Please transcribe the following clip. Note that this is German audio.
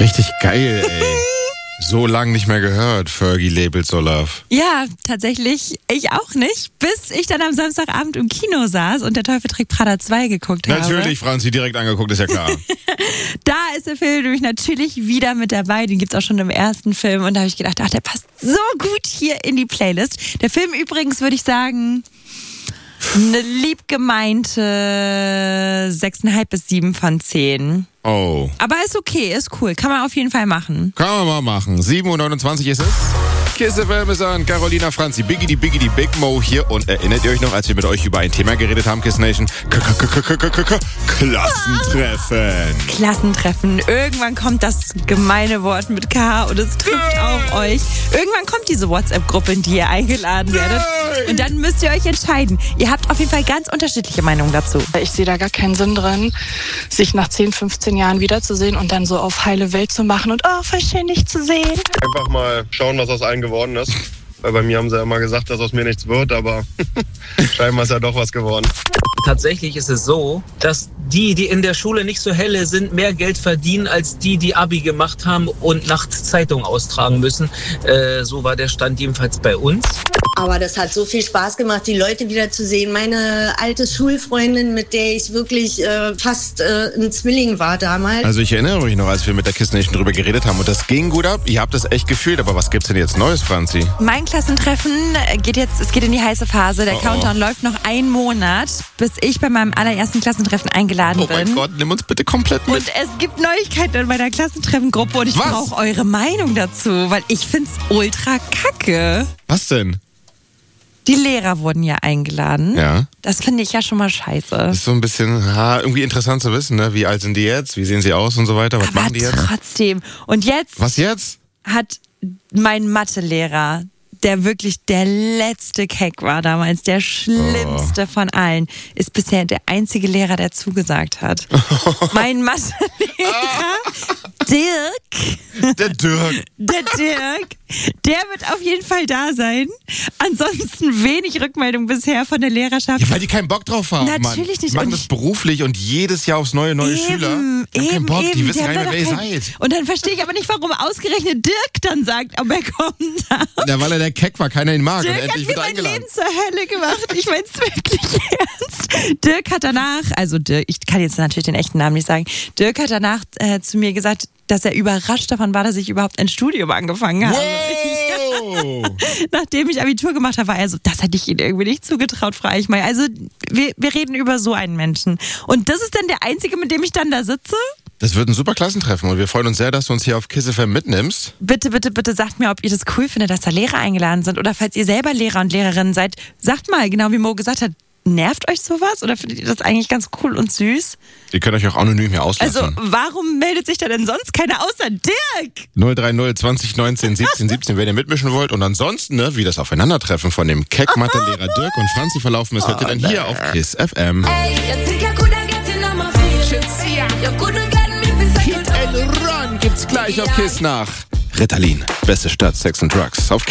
Richtig geil, ey. So lang nicht mehr gehört, Fergie Labels So Love. Ja, tatsächlich, ich auch nicht, bis ich dann am Samstagabend im Kino saß und der Teufel trägt Prada 2 geguckt habe. Natürlich, Franzi, direkt angeguckt, ist ja klar. Da ist der Film nämlich natürlich wieder mit dabei, den gibt's auch schon im ersten Film und da habe ich gedacht, ach, der passt so gut hier in die Playlist. Der Film übrigens, würde ich sagen, eine liebgemeinte 6,5 bis 7 von 10. Oh. Aber ist okay, ist cool. Kann man auf jeden Fall machen. Kann man mal machen. 7:29 Uhr ist es. Kiss FM ist an. Carolina, Franzi, Biggity Big Mo hier. Und erinnert ihr euch noch, als wir mit euch über ein Thema geredet haben, Kiss Nation? Klassentreffen. Klassentreffen. Irgendwann kommt das gemeine Wort mit K und es trifft auch euch. Irgendwann kommt diese WhatsApp-Gruppe, in die ihr eingeladen werdet. Und dann müsst ihr euch entscheiden. Ihr habt auf jeden Fall ganz unterschiedliche Meinungen dazu. Ich sehe da gar keinen Sinn drin, sich nach 10, 15 Jahren wiederzusehen und dann so auf heile Welt zu machen und voll schön, dich zu sehen. Einfach mal schauen, was aus allen geworden ist. Weil bei mir haben sie ja immer gesagt, dass aus mir nichts wird, aber scheinbar ist ja doch was geworden. Tatsächlich ist es so, dass die in der Schule nicht so helle sind, mehr Geld verdienen als die Abi gemacht haben und nachts Zeitung austragen müssen. So war der Stand jedenfalls bei uns. Aber das hat so viel Spaß gemacht, die Leute wiederzusehen. Meine alte Schulfreundin, mit der ich wirklich fast ein Zwilling war damals. Also ich erinnere mich noch, als wir mit der Kiss Nation drüber geredet haben und das ging gut ab. Ihr habt das echt gefühlt, aber was gibt's denn jetzt Neues, Franzi? Mein Klassentreffen geht in die heiße Phase. Der Countdown läuft noch einen Monat, bis ich bei meinem allerersten Klassentreffen eingeladen bin. Oh mein Gott, nimm uns bitte komplett mit. Und es gibt Neuigkeiten in meiner Klassentreffengruppe und ich brauche eure Meinung dazu, weil ich find's ultra kacke. Was denn? Die Lehrer wurden ja eingeladen. Ja. Das finde ich ja schon mal scheiße. Das ist so ein bisschen irgendwie interessant zu wissen, ne? Wie alt sind die jetzt? Wie sehen sie aus und so weiter? Was machen die jetzt? Trotzdem. Und jetzt? Was jetzt? Hat mein Mathelehrer, der wirklich der letzte Keck war damals, der schlimmste von allen, ist bisher der einzige Lehrer, der zugesagt hat. Mein Mathelehrer, Der Dirk, der wird auf jeden Fall da sein. Ansonsten wenig Rückmeldung bisher von der Lehrerschaft. Ja, weil die keinen Bock drauf haben. Natürlich nicht. Die machen das beruflich und jedes Jahr aufs neue Schüler. Die haben keinen Bock, die wissen gar nicht mehr, wer ihr seid. Und dann verstehe ich aber nicht, warum ausgerechnet Dirk dann sagt, ob er kommen darf. Ja, weil er der Keck war, keiner ihn mag. Dirk und endlich hat mir wird mein eingeladen. Leben zur Hölle gemacht. Ich mein's wirklich ernst. Dirk hat danach, ich kann jetzt natürlich den echten Namen nicht sagen, Dirk hat danach zu mir gesagt, dass er überrascht davon war, dass ich überhaupt ein Studium angefangen habe. Wow. Nachdem ich Abitur gemacht habe, war er so, das hätte ich Ihnen irgendwie nicht zugetraut, frage ich mal. Also wir reden über so einen Menschen. Und das ist dann der Einzige, mit dem ich dann da sitze? Das wird ein super Klassentreffen und wir freuen uns sehr, dass du uns hier auf Kiss FM mitnimmst. Bitte sagt mir, ob ihr das cool findet, dass da Lehrer eingeladen sind oder falls ihr selber Lehrer und Lehrerinnen seid, sagt mal, genau wie Mo gesagt hat, nervt euch sowas oder findet ihr das eigentlich ganz cool und süß? Ihr könnt euch auch anonym hier auslassen. Also warum meldet sich da denn sonst keiner außer Dirk? 030 2019 17, wenn ihr mitmischen wollt. Und ansonsten, ne, wie das Aufeinandertreffen von dem Keck-Mathelehrer Dirk und Franzi verlaufen ist, hört ihr dann hier auf Kiss FM. Hit and Run gibt's gleich auf Kiss nach Ritalin. Beste Stadt, Sex and Drugs. Auf